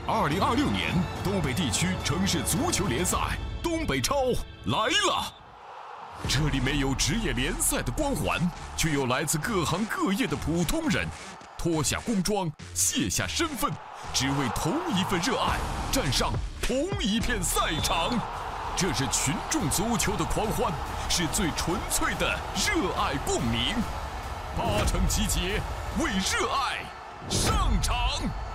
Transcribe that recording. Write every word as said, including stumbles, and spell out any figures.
二零二六年东北地区城市足球联赛东北超来了。这里没有职业联赛的光环，却有来自各行各业的普通人，脱下工装，卸下身份，只为同一份热爱，站上同一片赛场。这是群众足球的狂欢，是最纯粹的热爱共鸣。八成集结，为热爱上场。